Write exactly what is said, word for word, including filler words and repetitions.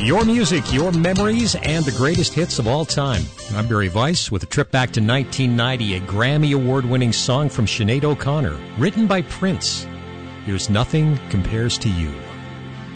Your music, your memories, and the greatest hits of all time. I'm Barry Weiss with a trip back to nineteen ninety, a Grammy Award-winning song from Sinead O'Connor, written by Prince. Here's Nothing Compares to You.